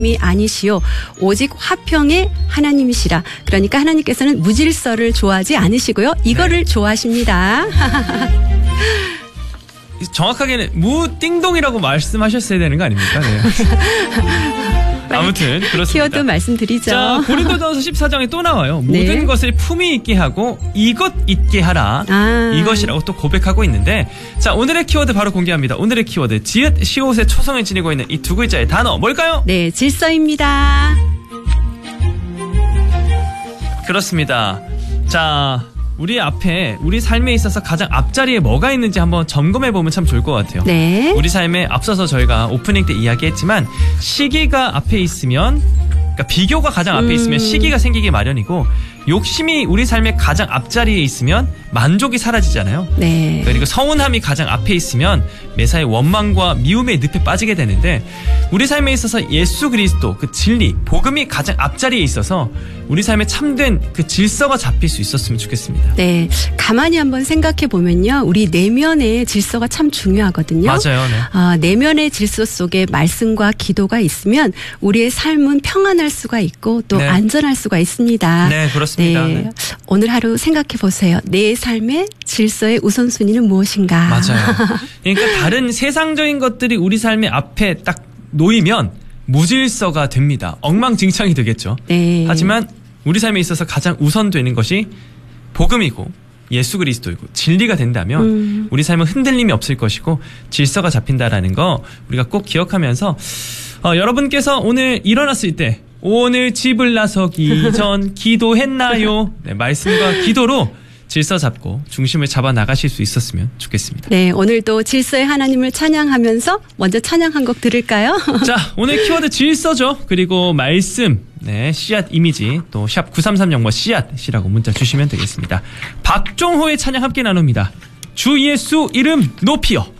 아니시오 오직 화평의 하나님이시라. 그러니까 하나님께서는 무질서를 좋아하지 않으시고요. 이거를 좋아하십니다. 정확하게는 무띵동이라고 말씀하셨어야 되는 거 아닙니까? 네. 아무튼 그렇습니다. 키워드 말씀드리죠. 자, 고린도전서 14장에 또 나와요. 네. 모든 것을 품위 있게 하고 이것 있게 하라. 이것이라고 또 고백하고 있는데, 자, 오늘의 키워드 바로 공개합니다. 오늘의 키워드 지읒 시옷의 초성을 지니고 있는 이 두 글자의 단어 뭘까요? 네, 질서입니다. 그렇습니다. 자, 우리 삶에 있어서 가장 앞자리에 뭐가 있는지 한번 점검해보면 참 좋을 것 같아요. 네. 우리 삶에 앞서서 저희가 오프닝 때 이야기했지만 시기가 앞에 있으면, 그러니까 비교가 가장 앞에 있으면 시기가 생기기 마련이고, 욕심이 우리 삶의 가장 앞자리에 있으면 만족이 사라지잖아요. 네. 그리고 서운함이 가장 앞에 있으면 매사에 원망과 미움의 늪에 빠지게 되는데, 우리 삶에 있어서 예수 그리스도 그 진리, 복음이 가장 앞자리에 있어서 우리 삶에 참된 그 질서가 잡힐 수 있었으면 좋겠습니다. 네, 가만히 한번 생각해 보면요, 우리 내면의 질서가 참 중요하거든요. 맞아요. 네. 내면의 질서 속에 말씀과 기도가 있으면 우리의 삶은 평안할 수가 있고 또 네. 안전할 수가 있습니다. 네, 그렇습니다. 네. 네. 오늘 하루 생각해 보세요. 내 삶의 질서의 우선순위는 무엇인가? 맞아요. 그러니까 다른 세상적인 것들이 우리 삶의 앞에 딱 놓이면 무질서가 됩니다. 엉망진창이 되겠죠. 네. 하지만 우리 삶에 있어서 가장 우선되는 것이 복음이고 예수 그리스도이고 진리가 된다면 우리 삶은 흔들림이 없을 것이고 질서가 잡힌다라는 거 우리가 꼭 기억하면서, 여러분께서 오늘 일어났을 때 오늘 집을 나서기 전 기도했나요? 네, 말씀과 기도로 질서 잡고 중심을 잡아 나가실 수 있었으면 좋겠습니다. 네, 오늘도 질서의 하나님을 찬양하면서 먼저 찬양 한 곡 들을까요? 자, 오늘 키워드 질서죠. 그리고 말씀, 네, 씨앗 이미지, 또 샵 9330 씨앗이라고 문자 주시면 되겠습니다. 박종호의 찬양 함께 나눕니다. 주 예수 이름 높이요.